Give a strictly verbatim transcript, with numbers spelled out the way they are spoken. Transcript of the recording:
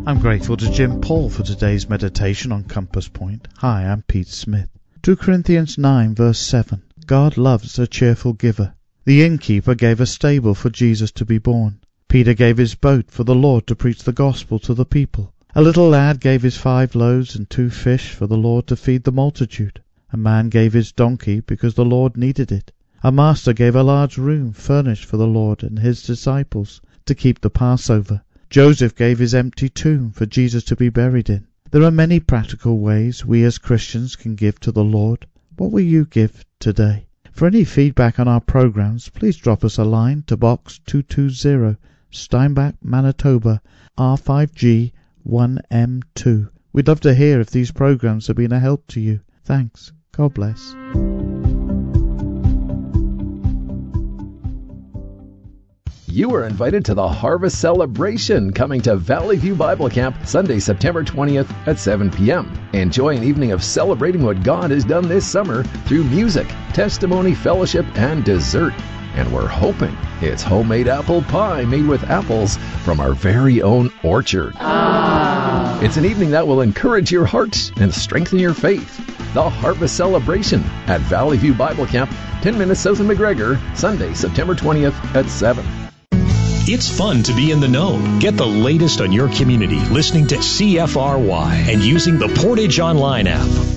I'm grateful to Jim Paul for today's meditation on Compass Point. Hi, I'm Pete Smith. Second Corinthians nine verse seven. God loves a cheerful giver. The innkeeper gave a stable for Jesus to be born. Peter gave his boat for the Lord to preach the gospel to the people. A little lad gave his five loaves and two fish for the Lord to feed the multitude. A man gave his donkey because the Lord needed it. A master gave a large room furnished for the Lord and his disciples to keep the Passover. Joseph gave his empty tomb for Jesus to be buried in. There are many practical ways we as Christians can give to the Lord. What will you give today? For any feedback on our programs, please drop us a line to Box two two zero, Steinbach, Manitoba, R five G one M two. We'd love to hear if these programs have been a help to you. Thanks. God bless. You are invited to the Harvest Celebration coming to Valley View Bible Camp Sunday, September twentieth at seven p.m. Enjoy an evening of celebrating what God has done this summer through music, testimony, fellowship, and dessert. And we're hoping it's homemade apple pie made with apples from our very own orchard. Ah. It's an evening that will encourage your heart and strengthen your faith. The Harvest Celebration at Valley View Bible Camp, ten minutes south of McGregor, Sunday, September twentieth at seven. It's fun to be in the know. Get the latest on your community listening to C F R Y and using the Portage Online app.